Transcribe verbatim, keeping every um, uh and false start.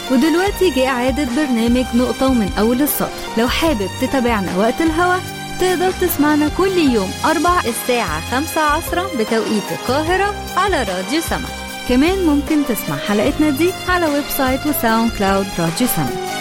ودلوقتي جاء إعادة برنامج نقطة ومن أول السطر. لو حابب تتابعنا وقت الهوا تقدر تسمعنا كل يوم أربع الساعة خمسة عصرا بتوقيت القاهرة على راديو سما. كمان ممكن تسمع حلقتنا دي على ويب سايت وساوند كلاود راديو سما.